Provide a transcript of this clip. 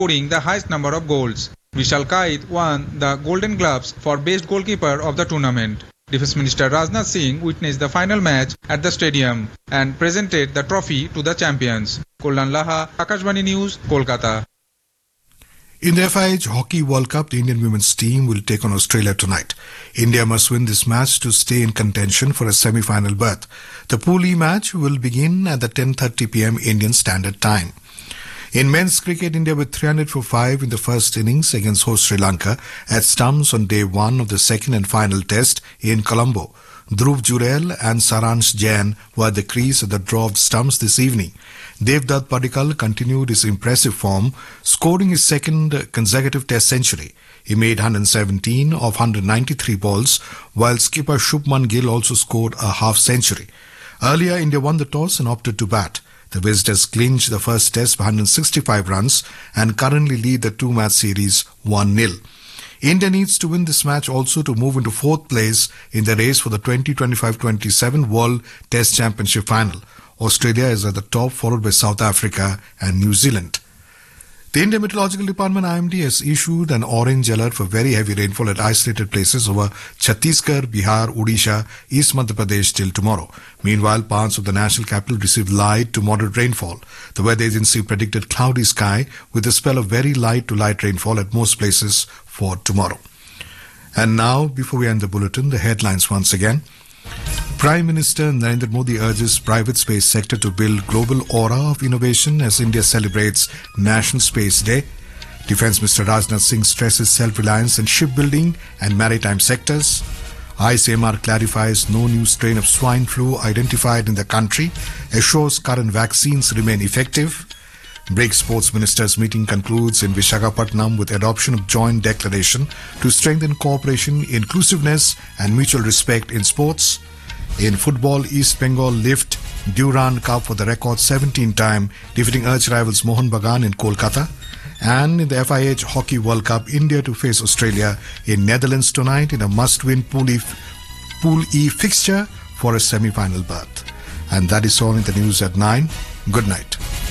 scoring the highest number of goals. Vishal Kait won the Golden Gloves for Best Goalkeeper of the tournament. Defence Minister Rajnath Singh witnessed the final match at the stadium and presented the trophy to the champions. Kollan Laha, Akashvani News, Kolkata. In the FIH Hockey World Cup, the Indian women's team will take on Australia tonight. India must win this match to stay in contention for a semi-final berth. The Pool E match will begin at the 10:30 p.m. Indian Standard Time. In men's cricket, India with 300 for 5 in the first innings against host Sri Lanka at stumps on day 1 of the second and final test in Colombo. Dhruv Jurel and Saransh Jain were at the crease at the draw of stumps this evening. Devdutt Padikkal continued his impressive form, scoring his second consecutive test century. He made 117 of 193 balls, while skipper Shubman Gill also scored a half-century. Earlier, India won the toss and opted to bat. The visitors clinched the first test by 165 runs and currently lead the two-match series 1-0. India needs to win this match also to move into fourth place in the race for the 2025-27 World Test Championship final. Australia is at the top, followed by South Africa and New Zealand. The Indian Meteorological Department IMD has issued an orange alert for very heavy rainfall at isolated places over Chhattisgarh, Bihar, Odisha, East Madhya Pradesh till tomorrow. Meanwhile, parts of the national capital received light to moderate rainfall. The weather agency predicted cloudy sky with a spell of very light to light rainfall at most places for tomorrow. And now, before we end the bulletin, the headlines once again. Prime Minister Narendra Modi urges private space sector to build global aura of innovation as India celebrates National Space Day. Defence Minister Rajnath Singh stresses self-reliance in shipbuilding and maritime sectors. ICMR clarifies no new strain of swine flu identified in the country, assures current vaccines remain effective. BRICS Sports Ministers meeting concludes in Visakhapatnam with adoption of joint declaration to strengthen cooperation, inclusiveness and mutual respect in sports. In football, East Bengal lift Durand Cup for the record 17th time, defeating arch rivals Mohun Bagan in Kolkata. And in the FIH Hockey World Cup, India to face Australia in Netherlands tonight in a must-win Pool E fixture for a semi-final berth. And that is all in the news at 9. Good night.